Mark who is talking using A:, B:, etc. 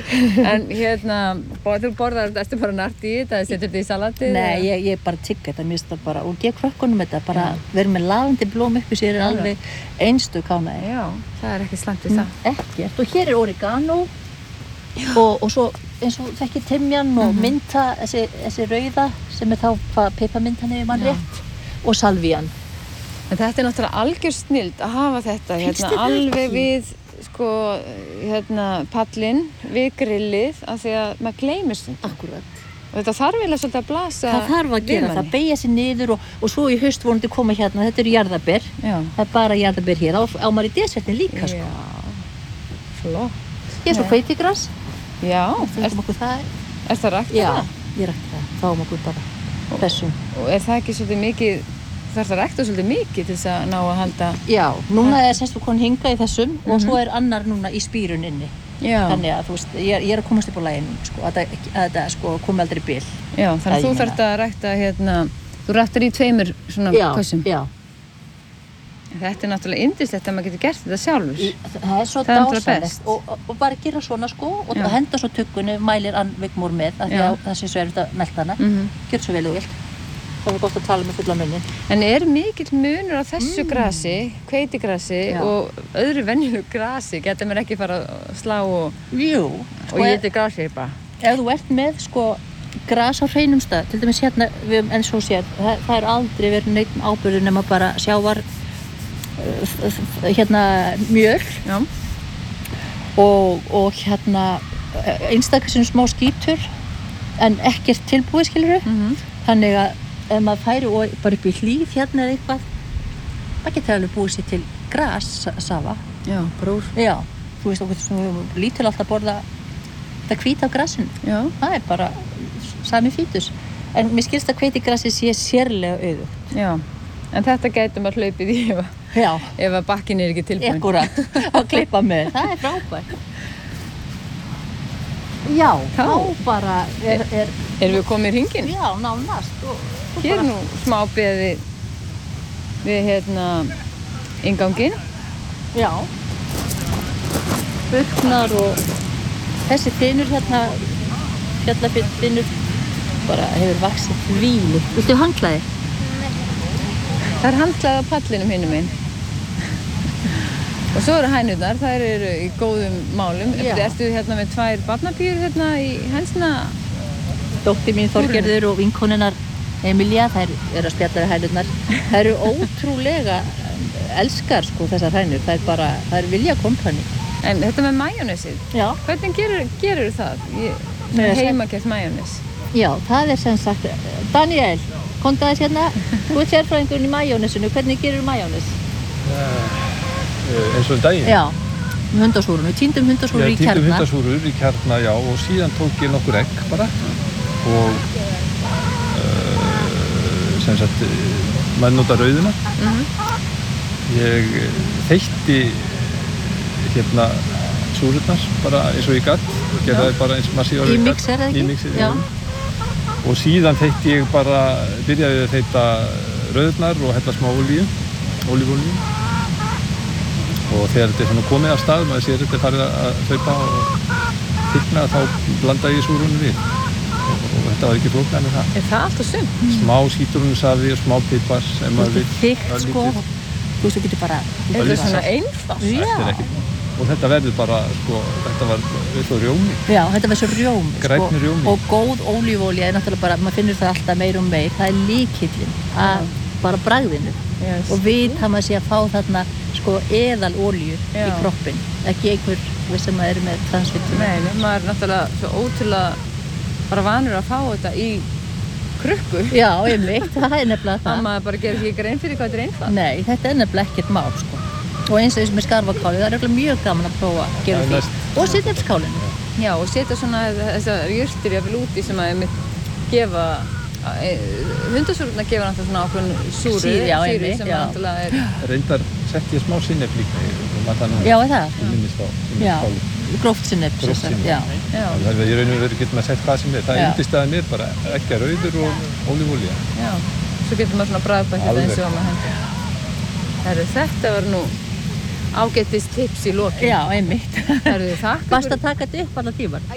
A: En þú borðar þetta, ertu bara nart í þetta, setur þetta í salatið?
B: Nei, ég bara tygg þetta, mér finnst það bara, og geð krökkunum þetta, bara verið með lafandi blóm uppi sér alveg einstök ánægja.
A: Já, það ekki slæmt við það.
B: Ekkert, og hér oregano og svo eins og þekkir timjan og mynta, þessi rauða sem þá piparmyntan ef mann rétt, og salvían.
A: En þetta náttúrulega algjör snilld að hafa þetta alveg við pallinn við grillið af því að maður gleymir stundum.
B: Akkurat.
A: Og þetta þarf eiginlega svolítið að blasa.
B: Það þarf að gera það, beygja sig niður og svo í haust vonandi koma þetta eru jarðarber. Já. Það bara jarðarber hér, á maður í desertin líka sko.
A: Já, flott.
B: Hér er svo hveitigras.
A: Já. Er það ræktað það?
B: Já, ég rækta það. Fáum okkur bara þessum.
A: Og er það ekki svolítið mikið þarf það rækta svolítið mikið til þess að ná að halda...
B: Já, núna semst við konum hingað í þessum og svo annar núna í spírun inni. Já. Þannig að þú veist, ég að komast upp á laginu, sko, að þetta komi aldrei bil.
A: Já, þannig að þú þarft að rækta þú ræktar í 2 svona kössum.
B: Já.
A: Þetta náttúrulega yndislegt að maður getur gert þetta sjálfur.
B: Það svo dásamlegt og bara gera svona sko og henda svo tuggunni, mælir Vigmór með af því að það sé svo erfitt að melta hana. Gjörðu svo vel og vilt. Það gott að tala með fulla munnin.
A: En mikill munur á þessu grasi, hveitigrasi og öðru venjulegu grasi? Getur mér ekki fara að slá og éta grasi bara?
B: Ef þú ert með gras á hreinum stað, til dæmis hérna, eins og sér, það aldrei verið neitt áburður nema bara sjávar mjöl og einstaklega sem smá skítur en ekkert tilbúið skilurðu. Þannig að ef maður færi bara upp í hlíð hérna eða eitthvað, það getur alveg búið sér til grassafa.
A: Já, brúr.
B: Já, þú veist okkur sem við lítil alltaf borða það hvíta af grasinu. Já. Það bara sami fítus. En mér skilst að hveitigrasið sé sérlega auðugt.
A: Já, en þetta gæti maður hlaupið í ef að bakkinn ekki tilbúin.
B: Akkúrat, að klippa með. Það frábært. Já, þá bara
A: erum við komið í hringinn?
B: Já, nánast.
A: Hér nú smá beði við innganginn.
B: Já. Burknar og þessi þynur fjallafyllþynur bara hefur vaxið þvílíkt. Viltu handklæði?
A: Það handklæði á pallinum hinum minn. Og svo eru hænurnar, þær eru í góðum málum. Ertu með 2 barnapíur í hænsna?
B: Dóttir mín Þorgerður og vinkonunnar Emilía, þær eru að spjalla við hænurnar. Þær eru ótrúlega elskar þessar hænur, þær vilja kompani.
A: En þetta með majónesið, hvernig gerur það? Heimagert majónes.
B: Já, það sem sagt, Daniel, komdu aðeins hérna, þú ert sérfræðingurinn í majónesinu, hvernig gerur majónes?
C: Eins og daginn?
B: Já, hundasúrun, við tíndum hundasúrur í kjarna.
C: Já, tíndum hundasúrur í kjarna, já, og síðan tók ég nokkur egg bara og sem sagt, maður nota rauðina. Ég þeytti súrurnar bara eins og ég gat, gerði það bara eins massívar
B: í mixer eða ekki?
C: Í mixer, já. Og síðan þeytti ég bara, byrjaði að þeytta rauðnar og hella smá ólífólíu. Og þegar þetta er komið af stað, maður sér þetta farið að hlaupa og þykkna, þá blanda ég súrunum við. Og þetta var ekki flóknara með það.
A: Er það allt og sumt?
C: Smá sítrónusafi og smá pipars.
B: Þetta er þykkt sko. Þú veist, þú getur bara...
A: Er þetta svona einfalt?
C: Já. Og þetta verður bara, þetta var svo rjómi.
B: Já, þetta var svo rjómi.
C: Grænni rjómi.
B: Og góð ólífólía er náttúrulega bara, maður finnur það alltaf meir og meir. Það er lykillinn að bara bragðinu. Og vita maður sé að fá þarna eðal olíu í kroppinn. Ekki einhver sem maður er með transfitur.
A: Nei, maður er náttúrulega svo ótrúlega bara vanur að fá þetta í krukku.
B: Já, einmitt, það er nefnilega það.
A: Það maður bara gerir ekki grein fyrir hvað þetta er einfalt.
B: Nei, þetta er nefnilega ekkert mál, Og eins og með skarfakáli, það er mjög gaman að prófa að gera því. Og sinnepskálinu.
A: Já, og setja svona þessar jurtir jafnvel úti sem að gefa, hundasúrurnar gefa náttúrulega svona ákveðin súru sem náttúrulega er...
C: Reyndar sett ég smá sinnep líka.
B: Já, er það?
C: Já.
B: Gróft sinnep.
C: Já. Það er í raun og veru getur maður sett hvað sem er. Það yndisstaðan er bara ekki rauður og ólífólía.
A: Já, svo getur maður svona bragðbætt þetta eins og maður hendur. Þetta var nú ágætis tips í lokin.
B: Já, einmitt.
A: Takk.
B: Bast að taka þetta upp alla tímar.